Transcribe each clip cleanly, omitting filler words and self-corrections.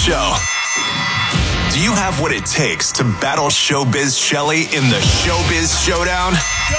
show. Do you have what it takes to battle Showbiz Shelly in the Showbiz Showdown?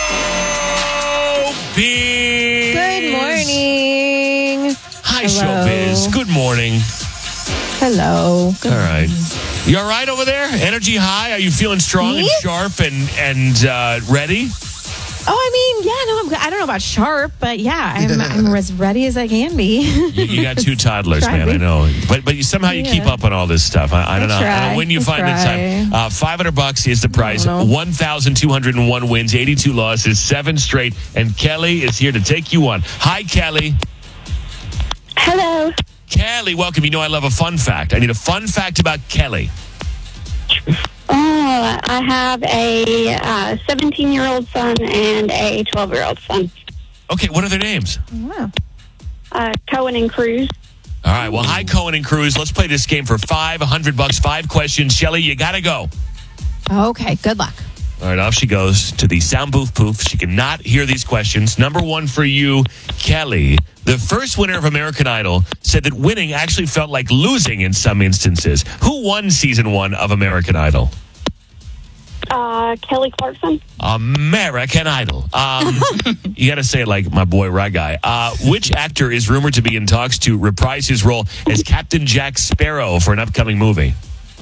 Showbiz! Good morning. Hi, Hello. Showbiz. Good morning. Hello. All right. You all right over there? Energy high? Are you feeling strong Me? and sharp and ready? Oh, I mean, yeah, no, I'm good. I don't know about sharp, but yeah, I'm as ready as I can be. You got two toddlers, Try man. me. I know, but somehow you keep Yeah. up on all this stuff. I don't know. I don't know when you find the time. $500 is the prize. I don't know. 1,201 wins, 82 losses, 7 straight, and Kelly is here to take you on. Hi, Kelly. Hello. Kelly, welcome. You know I love a fun fact. I need a fun fact about Kelly. Oh, I have a 17-year-old son and a 12-year-old son. Okay, what are their names? Wow. Cohen and Cruz. All right, well, hi, Cohen and Cruz. Let's play this game for $500, 5 questions. Shelly, you got to go. Okay, good luck. All right, off she goes to the sound booth poof. She cannot hear these questions. Number one for you, Kelly. The first winner of American Idol said that winning actually felt like losing in some instances. Who won season 1 of American Idol? Kelly Clarkson. American Idol. You got to say it like my boy Rye Guy. Which actor is rumored to be in talks to reprise his role as Captain Jack Sparrow for an upcoming movie?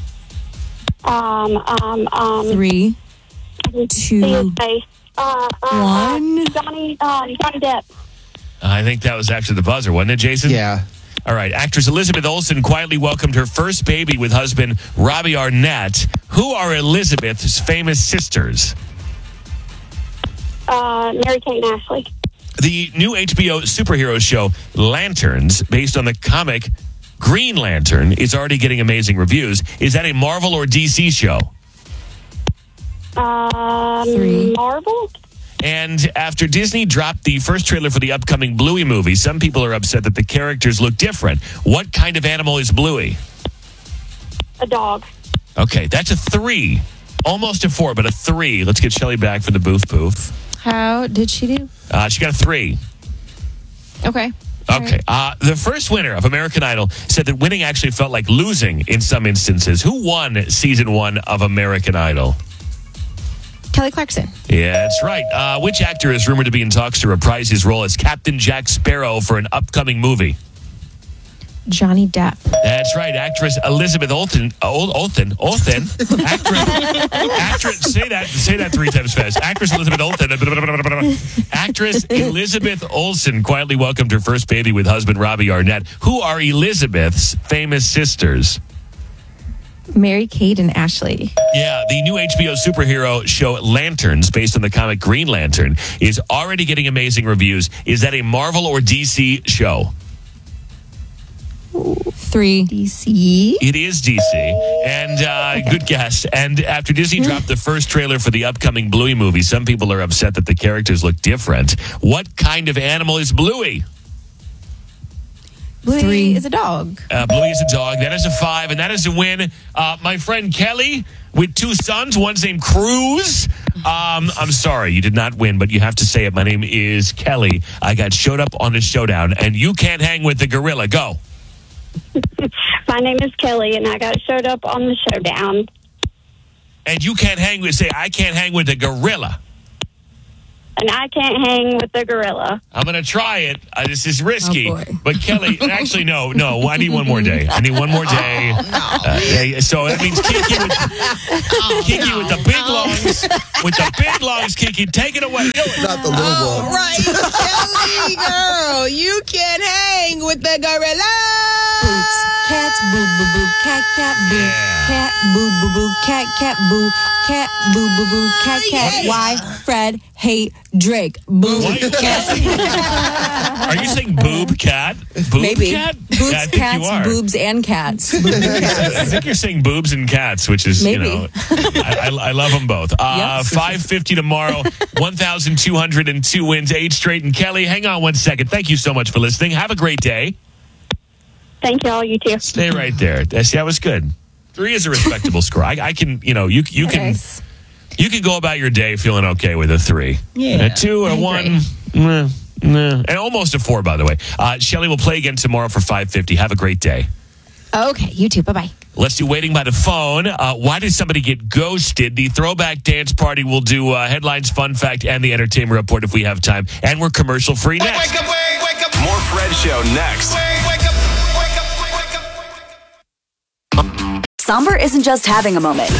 3, 2, See his face. 1. Johnny Depp. I think that was actually the buzzer, wasn't it, Jason? Yeah. All right. Actress Elizabeth Olsen quietly welcomed her first baby with husband Robbie Arnett. Who are Elizabeth's famous sisters? Mary-Kate and Ashley. The new HBO superhero show Lanterns, based on the comic Green Lantern, is already getting amazing reviews. Is that a Marvel or DC show? 3. Marvel. And after Disney dropped the first trailer for the upcoming Bluey movie, some people are upset that the characters look different. What kind of animal is Bluey? A dog. Okay, that's a 3. Almost a 4, but a 3. Let's get Shelly back for the booth poof. How did she do? She got a 3. Okay. Okay. The first winner of American Idol said that winning actually felt like losing in some instances. Who won season 1 of American Idol? Kelly Clarkson. Yeah, that's right. Which actor is rumored to be in talks to reprise his role as Captain Jack Sparrow for an upcoming movie? Johnny Depp. That's right. Actress Elizabeth Olsen. Actress. Say that 3 times fast. Actress Elizabeth Olsen. Actress Elizabeth Olsen quietly welcomed her first baby with husband Robbie Arnett. Who are Elizabeth's famous sisters? Mary-Kate and Ashley. Yeah, the new HBO superhero show Lanterns, based on the comic Green Lantern, is already getting amazing reviews. Is that a Marvel or DC show? 3. DC. It is DC. And good guess. And after Disney dropped the first trailer for the upcoming Bluey movie, some people are upset that the characters look different. What kind of animal is Bluey? Bluey 3. is a dog. Bluey is a dog. That is a 5, and that is a win. My friend Kelly with 2 sons. One's named Cruz. I'm sorry, you did not win, but you have to say it. My name is Kelly. I got showed up on the showdown, and you can't hang with the gorilla. Go. My name is Kelly, and I got showed up on the showdown. And you can't hang with, say, I can't hang with the gorilla. And I can't hang with the gorilla. I'm going to try it. This is risky. Oh, boy. But Kelly, actually, no. I need one more day. So that means Kiki with the big lungs. With the big lungs, Kiki, take it away. Do it. Not the little one. Right, Kelly girl, you can't hang with the gorilla. Boots, cats, boo, boo, boo, cat, cat, boo, Yeah. cat, boo, boo, boo, cat, cat, boo, cat, boo, boo, boo, cat, cat. Yeah. Why Fred hate Drake? Boo, What? cat. Are you saying boob cat? Boob Maybe. cat? Boobs, Yeah, I think cats, you are. boobs, and cats. Boobs and cats. I think you're saying boobs and cats, which is, Maybe. I love them both. Yep. 550 tomorrow, 1,202 wins, 8 straight. And Kelly, hang on one second. Thank you so much for listening. Have a great day. Thank y'all, you too. Stay right there. See, that was good. 3 is a respectable score. I can, you can. Nice. You can go about your day feeling okay with a 3. Yeah, A 2, a I 1, and almost a 4, by the way. Shelly will play again tomorrow for 550. Have a great day. Okay, you too. Bye-bye. Let's do waiting by the phone. Why did somebody get ghosted? The throwback dance party will do headlines, fun fact, and the entertainment report if we have time. And we're commercial free next. Wake up. More Fred Show next. Somber isn't just having a moment.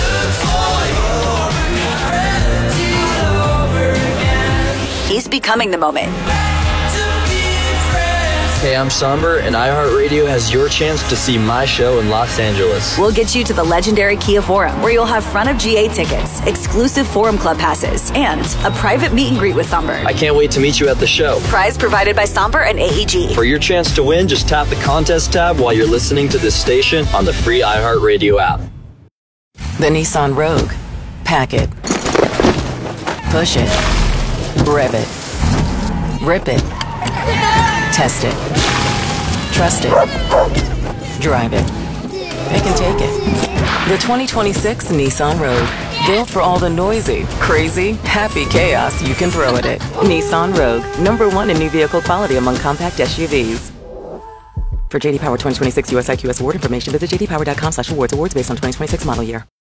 He's becoming the moment. Hey, I'm Somber, and iHeartRadio has your chance to see my show in Los Angeles. We'll get you to the legendary Kia Forum, where you'll have front of GA tickets, exclusive Forum Club passes, and a private meet and greet with Somber. I can't wait to meet you at the show. Prize provided by Somber and AEG. For your chance to win, just tap the contest tab while you're listening to this station on the free iHeartRadio app. The Nissan Rogue. Pack it. Push it. Rev it. Rip it. Test it. Trust it. Drive it. Pick and take it. The 2026 Nissan Rogue. Built for all the noisy, crazy, happy chaos you can throw at it. Nissan Rogue. #1 in new vehicle quality among compact SUVs. For JD Power 2026 US IQS award information, visit jdpower.com/awards. Awards based on 2026 model year.